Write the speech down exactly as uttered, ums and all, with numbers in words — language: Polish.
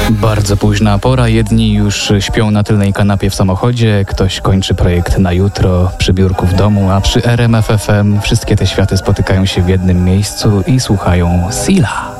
Bardzo późna pora, jedni już śpią na tylnej kanapie w samochodzie, ktoś kończy projekt na jutro przy biurku w domu, a przy R M F F M wszystkie te światy spotykają się w jednym miejscu i słuchają Sila.